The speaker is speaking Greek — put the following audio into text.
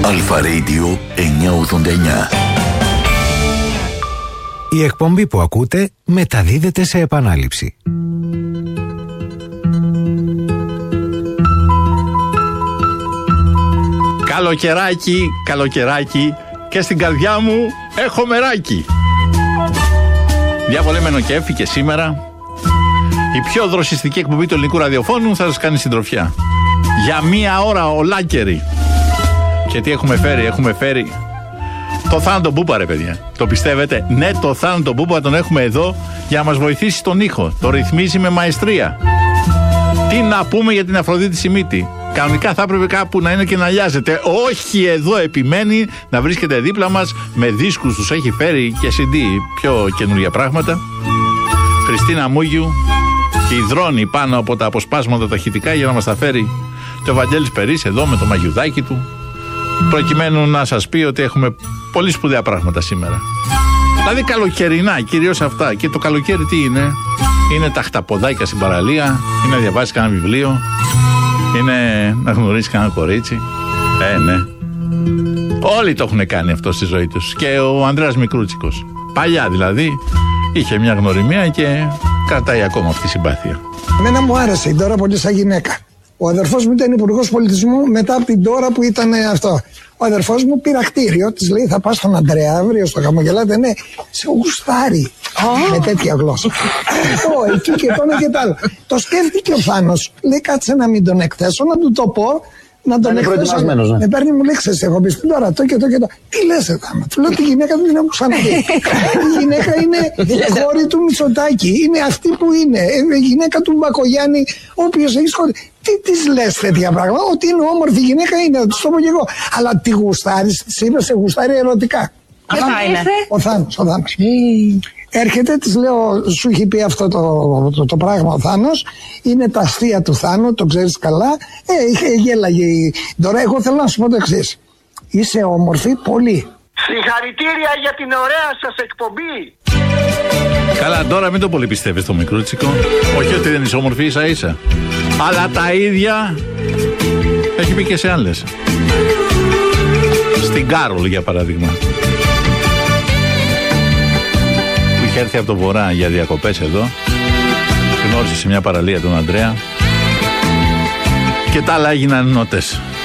Αλφα Radio 989. Η εκπομπή που ακούτε μεταδίδεται σε επανάληψη. Καλοκαιράκι, καλοκαιράκι και στην καρδιά μου έχω μεράκι. Διαβολέμενο και έφυγε σήμερα. Η πιο δροσιστική εκπομπή του ελληνικού ραδιοφώνου θα σας κάνει συντροφιά. Για μία ώρα ολάκερη. Και τι έχουμε φέρει το Θάνο Μπούπα, ρε παιδιά. Το πιστεύετε? Ναι, το Θάνο Μπούπα τον έχουμε εδώ για να μας βοηθήσει στον ήχο. Το ρυθμίζει με μαεστρία. Τι να πούμε για την Αφροδίτη Σιμίτη? Κανονικά θα έπρεπε κάπου να είναι και να λιάζεται. Όχι, εδώ επιμένει να βρίσκεται δίπλα μας με δίσκους. Τους έχει φέρει και CD, πιο καινούργια πράγματα. Χριστίνα Μούγιου υδρώνει πάνω από τα αποσπάσματα ταχυτικά για να μας τα φέρει. Και ο Βαγγέλης Περής εδώ με το μαγιουδάκι του, προκειμένου να σας πει ότι έχουμε πολύ σπουδαία πράγματα σήμερα. Δηλαδή καλοκαιρινά, κυρίως αυτά. Και το καλοκαίρι τι είναι? Είναι τα χταποδάκια στην παραλία, είναι να διαβάσεις κανένα βιβλίο, είναι να γνωρίσεις κανένα κορίτσι. Ναι. Όλοι το έχουν κάνει αυτό στη ζωή τους. Και ο Ανδρέας Μικρούτσικος. Παλιά δηλαδή είχε μια γνωριμία και κρατάει ακόμα αυτή η συμπάθεια. Εμένα μου άρεσε η Ντόρα πολύ σαν γυναίκα. Ο αδερφός μου ήταν υπουργός πολιτισμού μετά από την Ντόρα που ήταν αυτό. Ο αδερφός μου πήρα κτίριο, της λέει θα πας στον Ανδρέα αύριο στο χαμογελάτε, ναι, σε γουστάρει. Με τέτοια γλώσσα. Εκεί και το ένα και το άλλο. Το σκέφτηκε ο Θάνος, λέει κάτσε να μην τον εκθέσω, να του το πω. Να τον εκθέσω. Ναι. Με παίρνει μου λέξεις, έχω πει τώρα το και το και το. Τι λες, Θάνο? Του λέω τη γυναίκα του δεν έχω ξαναδεί. Η γυναίκα είναι κόρη του Μητσοτάκη. Είναι αυτή που είναι. Η γυναίκα του Μπακογιάννη, όποιος έχει σχόλια. Τι της λες τέτοια πράγματα? Ότι είναι όμορφη γυναίκα είναι, το πω και εγώ. Αλλά τη γουστάρεις, της είπε σε γουστάρει ερωτικά. Ο Θάνος. Έρχεται, της λέω, σου έχει πει αυτό το πράγμα ο Θάνος, είναι τα αστεία του Θάνου, το ξέρεις καλά. Γέλαγε. Τώρα εγώ θέλω να σου πω το εξής. Είσαι όμορφη πολύ. Συγχαρητήρια για την ωραία σας εκπομπή. Καλά, τώρα μην το πολύ πιστεύεις το Μικρούτσικο. Όχι ότι δεν είσαι όμορφη, ίσα ίσα. Αλλά τα ίδια έχει πει και σε άλλες. Στην Κάρολ για παράδειγμα, είχε έρθει από το βορρά για διακοπές εδώ, γνώρισε σε μια παραλία τον Ανδρέα και τα άλλα έγιναν νότες.